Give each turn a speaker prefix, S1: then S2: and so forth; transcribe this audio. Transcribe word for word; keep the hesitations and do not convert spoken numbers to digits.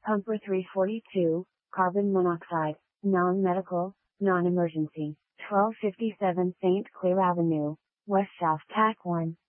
S1: Pumper three forty-two, carbon monoxide, non-medical, non-emergency, twelve fifty-seven Saint Clair Avenue, West South Tac one.